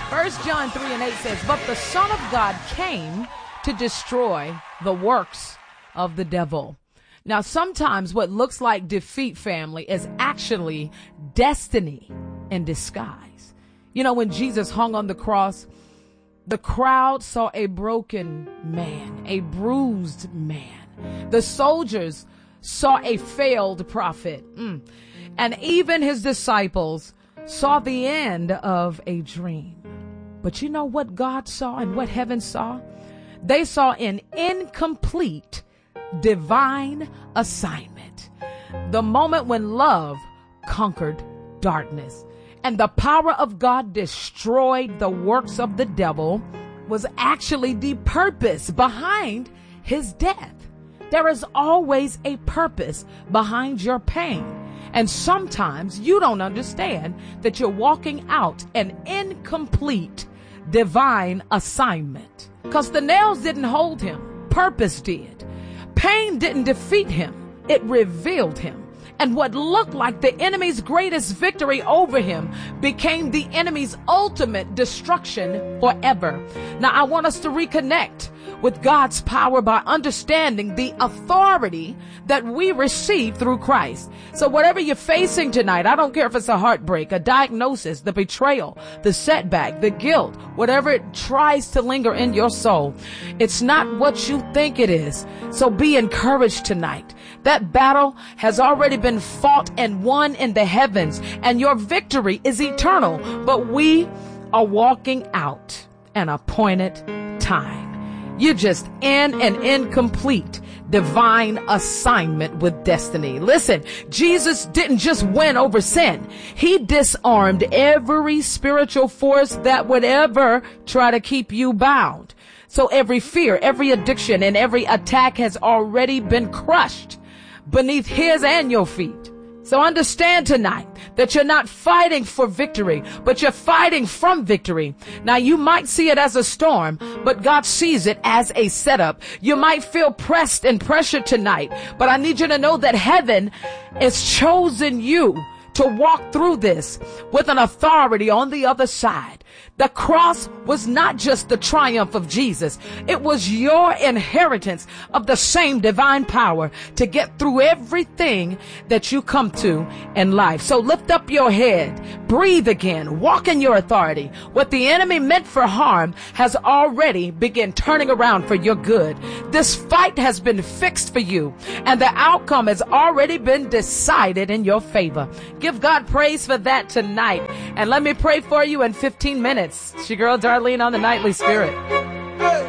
1 John 3:8 says, but the Son of God came to destroy the works of the devil. Now, sometimes what looks like defeat, family, is actually destiny in disguise. You know, when Jesus hung on the cross, the crowd saw a broken man, a bruised man. The soldiers saw a failed prophet. And even his disciples saw the end of a dream. But you know what God saw and what heaven saw? They saw an incomplete divine assignment. The moment when love conquered darkness and the power of God destroyed the works of the devil was actually the purpose behind his death. There is always a purpose behind your pain. And sometimes you don't understand that you're walking out an incomplete divine assignment. Because the nails didn't hold him. Purpose did. Pain didn't defeat him. It revealed him. And what looked like the enemy's greatest victory over him became the enemy's ultimate destruction forever. Now, I want us to reconnect with God's power by understanding the authority that we receive through Christ. So whatever you're facing tonight, I don't care if it's a heartbreak, a diagnosis, the betrayal, the setback, the guilt, whatever it tries to linger in your soul, it's not what you think it is. So be encouraged tonight. That battle has already been fought and won in the heavens, and your victory is eternal. But we are walking out an appointed time. You're just in an incomplete divine assignment with destiny. Listen, Jesus didn't just win over sin. He disarmed every spiritual force that would ever try to keep you bound. So every fear, every addiction, and every attack has already been crushed beneath his and your feet. So understand tonight that you're not fighting for victory, but you're fighting from victory. Now, you might see it as a storm, but God sees it as a setup. You might feel pressed and pressured tonight, but I need you to know that heaven has chosen you to walk through this with an authority on the other side. The cross was not just the triumph of Jesus. It was your inheritance of the same divine power to get through everything that you come to in life. So lift up your head, breathe again, walk in your authority. What the enemy meant for harm has already begun turning around for your good. This fight has been fixed for you, and the outcome has already been decided in your favor. Give God praise for that tonight. And let me pray for you in 15 minutes. It's your girl Darlene on the Nightly Spirit.